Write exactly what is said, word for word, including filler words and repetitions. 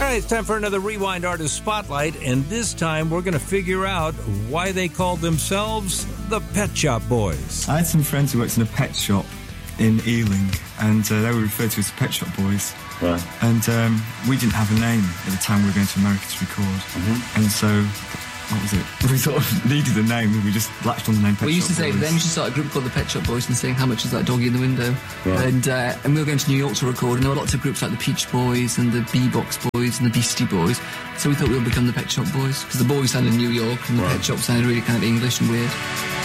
right, it's time for another Rewind Artist Spotlight, and this time we're going to figure out why they called themselves the Pet Shop Boys. I had some friends who worked in a pet shop in Ealing, and uh, they were referred to as the Pet Shop Boys. Right. And um, we didn't have a name at the time we were going to America to record. Mm-hmm. And so, what was it? We sort of needed a name, and we just latched on the name Pet Shop Boys. We used to say, then we should start a group called the Pet Shop Boys and saying, how much is that doggy in the window? Right. And uh, and we were going to New York to record, and there were lots of groups like the Peach Boys and the Bebox Boys and the Beastie Boys. So we thought we would become the Pet Shop Boys, because the boys sounded New York, and the Right. Pet Shop sounded really kind of English and weird.